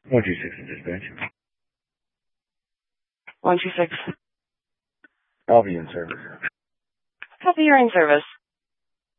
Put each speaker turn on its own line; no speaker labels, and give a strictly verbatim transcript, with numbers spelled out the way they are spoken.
one two six in dispatch.
one two six.
I'll be in service.
Copy, you're in service.